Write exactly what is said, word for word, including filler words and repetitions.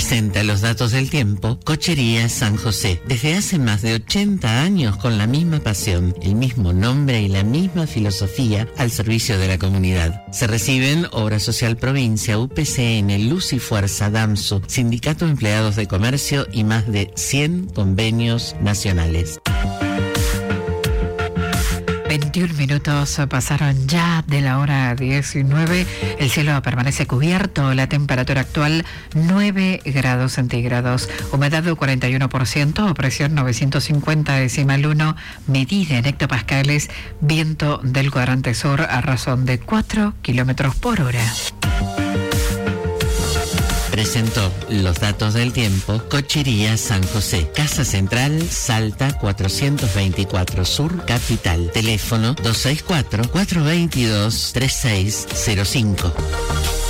Presenta los datos del tiempo Cochería San José. Desde hace más de ochenta años con la misma pasión, el mismo nombre y la misma filosofía al servicio de la comunidad. Se reciben Obra Social Provincia, U P C N, Luz y Fuerza, DAMSU, Sindicato de Empleados de Comercio y más de cien convenios nacionales. veintiún minutos pasaron ya de la hora diecinueve. El cielo permanece cubierto. La temperatura actual nueve grados centígrados. Humedad del cuarenta y uno por ciento. Presión novecientos cincuenta decimal uno. Medida en hectopascales. Viento del cuadrante sur a razón de cuatro kilómetros por hora. Presentó los datos del tiempo Cochería San José. Casa Central, Salta cuatrocientos veinticuatro Sur, Capital. Teléfono dos seis cuatro, cuatro dos dos, tres seis cero cinco.